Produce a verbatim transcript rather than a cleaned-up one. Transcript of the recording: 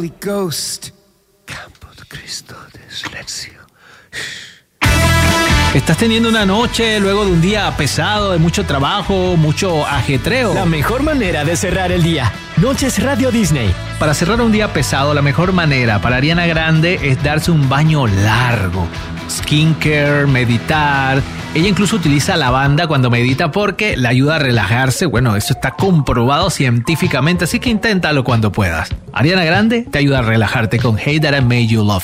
Holy Ghost. Campo de Cristo de silencio. ¿Estás teniendo una noche luego de un día pesado, de mucho trabajo, mucho ajetreo? La mejor manera de cerrar el día. Noches Radio Disney. Para cerrar un día pesado, la mejor manera para Ariana Grande es darse un baño largo. Skincare, meditar. Ella incluso utiliza lavanda cuando medita porque le ayuda a relajarse. Bueno, eso está comprobado científicamente, así que inténtalo cuando puedas. Ariana Grande te ayuda a relajarte con Hey That I Made You Love.